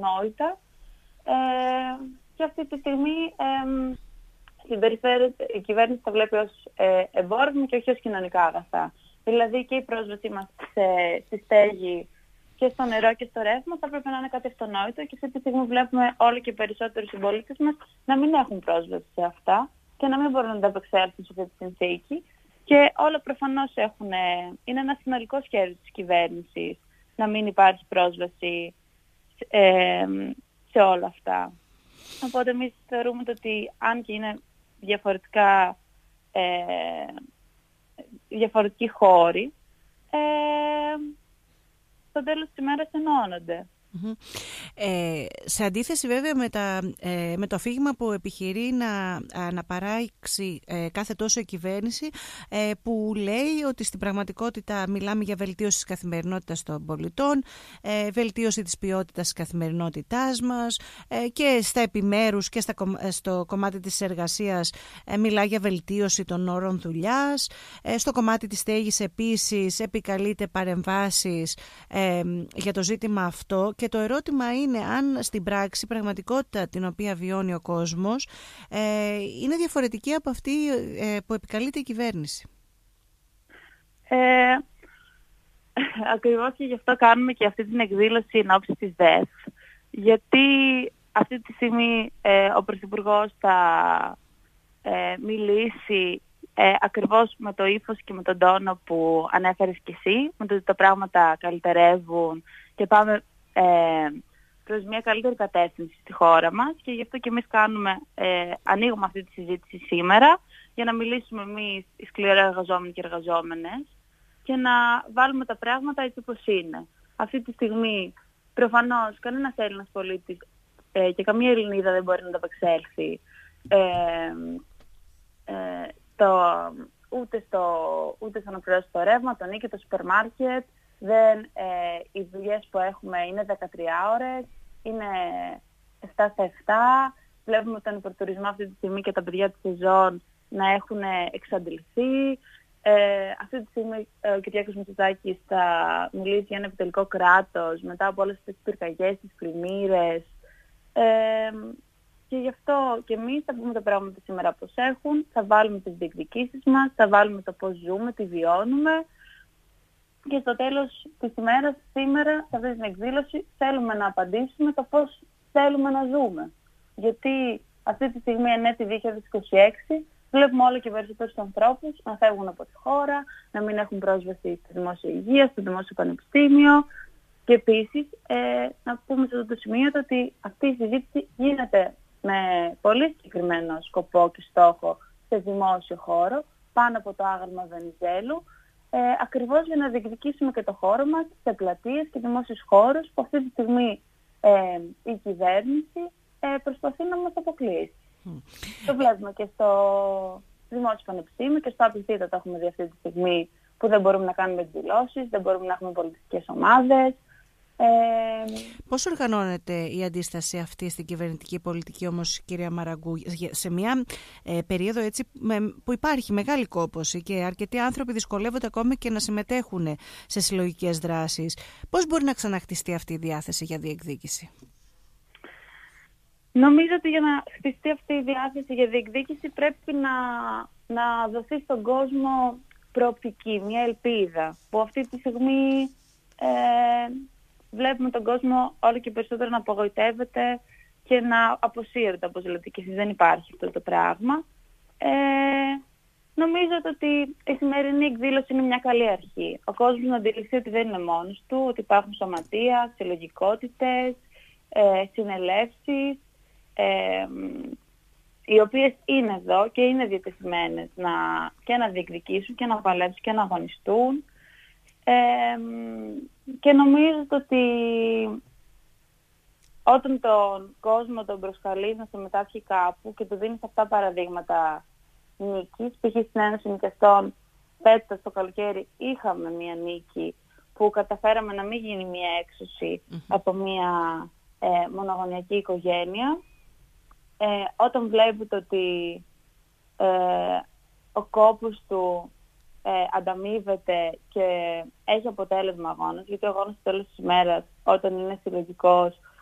αυτονόητα. Και αυτή τη στιγμή η κυβέρνηση τα βλέπει ως εμπόρευμα και όχι ως κοινωνικά αγαθά. Δηλαδή και η πρόσβασή μας στη στέγη και στο νερό και στο ρεύμα θα πρέπει να είναι κάτι αυτονόητο, και αυτή τη στιγμή βλέπουμε όλο και περισσότερους συμπολίτες μας να μην έχουν πρόσβαση σε αυτά και να μην μπορούν να ανταπεξέλθουν σε αυτή τη συνθήκη. Και όλα προφανώς είναι ένα συνολικό σχέδιο της κυβέρνησης να μην υπάρχει πρόσβαση σε όλα αυτά. Οπότε εμείς θεωρούμε ότι αν και είναι διαφορετικοί χώροι, στο τέλος της ημέρας ενώνονται. Σε αντίθεση βέβαια με το αφήγημα που επιχειρεί να παράξει κάθε τόσο η κυβέρνηση, που λέει ότι στην πραγματικότητα μιλάμε για βελτίωση της καθημερινότητας των πολιτών, βελτίωση της ποιότητας της καθημερινότητάς μας, και στα επιμέρους και στο κομμάτι της εργασίας μιλά για βελτίωση των όρων δουλειάς, στο κομμάτι της στέγης επίσης επικαλείται παρεμβάσεις για το ζήτημα αυτό. Και το ερώτημα είναι αν στην πράξη η πραγματικότητα την οποία βιώνει ο κόσμος είναι διαφορετική από αυτή που επικαλείται η κυβέρνηση. Ακριβώς, και γι' αυτό κάνουμε και αυτή την εκδήλωση εν ώψη της ΔΕΘ. Γιατί αυτή τη στιγμή ο Πρωθυπουργός θα μιλήσει ακριβώς με το ύφος και με τον τόνο που ανέφερες κι εσύ, με το ότι τα πράγματα καλυτερεύουν και πάμε προς μια καλύτερη κατεύθυνση στη χώρα μας, και γι' αυτό και εμείς ανοίγουμε αυτή τη συζήτηση σήμερα για να μιλήσουμε εμείς οι σκληρά εργαζόμενοι και εργαζόμενες και να βάλουμε τα πράγματα έτσι όπως είναι. Αυτή τη στιγμή προφανώς κανένας Έλληνας πολίτης και καμία Ελληνίδα δεν μπορεί να ανταπεξέλθει ούτε στο να πληρώσει το ρεύμα, το νίκη, το σούπερ μάρκετ. Οι δουλειές που έχουμε είναι 13 ώρες, είναι 7 στα 7. Βλέπουμε τον υπερτουρισμό αυτή τη στιγμή και τα παιδιά της σεζόν να έχουν εξαντληθεί. Αυτή τη στιγμή ο Κυριάκος Μητσοτάκης θα μιλήσει για ένα επιτελικό κράτος μετά από όλες τις πυρκαγιές, τις πλημμύρες. Και γι' αυτό και εμείς θα πούμε τα πράγματα σήμερα πώς έχουν, θα βάλουμε τις διεκδικήσεις μας, θα βάλουμε το πώς ζούμε, τι βιώνουμε. Και στο τέλος της ημέρας, σήμερα, σε αυτή την εκδήλωση, θέλουμε να απαντήσουμε το πώς θέλουμε να ζούμε. Γιατί αυτή τη στιγμή, εν έτη 2026, βλέπουμε όλο και περισσότερους ανθρώπους να φεύγουν από τη χώρα, να μην έχουν πρόσβαση στη δημόσια υγεία, στο δημόσιο πανεπιστήμιο. Και επίσης, να πούμε σε αυτό το σημείο ότι αυτή η συζήτηση γίνεται με πολύ συγκεκριμένο σκοπό και στόχο σε δημόσιο χώρο, πάνω από το άγαλμα Βενιζέλου, ακριβώς για να διεκδικήσουμε και το χώρο μας σε πλατείες και δημόσιους χώρους που αυτή τη στιγμή η κυβέρνηση προσπαθεί να μας αποκλείσει. Το βλέπουμε και στο δημόσιο πανεπιστήμιο και στο Απιθύτα το έχουμε δει αυτή τη στιγμή, που δεν μπορούμε να κάνουμε εκδηλώσεις, δεν μπορούμε να έχουμε πολιτικές ομάδες. Πώς οργανώνεται η αντίσταση αυτή στην κυβερνητική πολιτική όμως, κυρία Μαραγκού, σε μια περίοδο έτσι που υπάρχει μεγάλη κόπωση και αρκετοί άνθρωποι δυσκολεύονται ακόμη και να συμμετέχουν σε συλλογικές δράσεις? Πώς μπορεί να ξαναχτιστεί αυτή η διάθεση για διεκδίκηση? Νομίζω ότι για να χτιστεί αυτή η διάθεση για διεκδίκηση πρέπει να δοθεί στον κόσμο προοπτική, μια ελπίδα, που αυτή τη στιγμή βλέπουμε τον κόσμο όλο και περισσότερο να απογοητεύεται και να αποσύρεται, όπως λέτε και εσείς. Δεν υπάρχει αυτό το πράγμα. Νομίζω ότι η σημερινή εκδήλωση είναι μια καλή αρχή. Ο κόσμος να αντιληφθεί ότι δεν είναι μόνος του, ότι υπάρχουν σωματεία, συλλογικότητες, συνελεύσεις, οι οποίες είναι εδώ και είναι διατεθειμένες και να διεκδικήσουν και να παλέψουν και να αγωνιστούν. Και νομίζω ότι όταν τον κόσμο τον προσκαλείς να συμμετάσχει κάπου και του δίνεις αυτά παραδείγματα νίκης, π.χ. στην Ένωση Νοικιαστών φέτος το καλοκαίρι είχαμε μία νίκη που καταφέραμε να μην γίνει μία έξωση από μία μονογονεϊκή οικογένεια. Όταν βλέπετε ότι ο κόπος του ανταμείβεται και έχει αποτέλεσμα αγώνας, γιατί ο αγώνας στο τέλος της ημέρας, όταν είναι συλλογικός,